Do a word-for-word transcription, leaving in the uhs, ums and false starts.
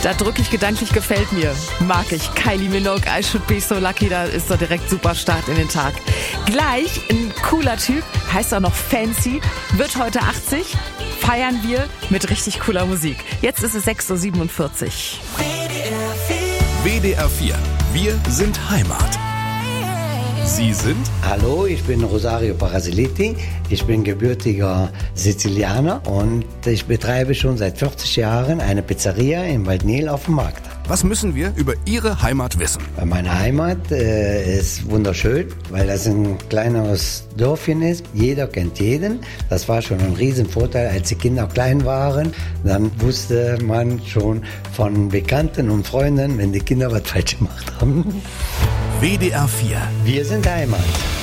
Da drücke ich gedanklich, gefällt mir. Mag ich. Kylie Minogue, I Should Be So Lucky, da ist doch direkt super Start in den Tag. Gleich ein cooler Typ, heißt auch noch Fancy, wird heute achtzig. Feiern wir mit richtig cooler Musik. Jetzt ist es sechs Uhr siebenundvierzig. W D R vier. Wir sind Heimat. Sie sind? Hallo, ich bin Rosario Parasiliti. Ich bin gebürtiger Sizilianer und ich betreibe schon seit vierzig Jahren eine Pizzeria in Waldnil auf dem Markt. Was müssen wir über Ihre Heimat wissen? Meine Heimat äh, ist wunderschön, weil das ein kleineres Dörfchen ist. Jeder kennt jeden. Das war schon ein Riesenvorteil, als die Kinder klein waren. Dann wusste man schon von Bekannten und Freunden, wenn die Kinder was falsch gemacht haben. W D R vier. Wir sind Heimat.